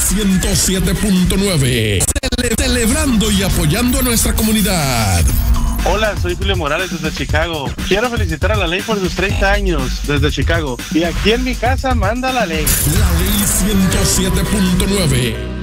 107.9. Celebrando y apoyando a nuestra comunidad. Hola, soy Julio Morales desde Chicago. Quiero felicitar a la ley por sus 30 años desde Chicago. Y aquí en mi casa manda la ley. La ley 107.9.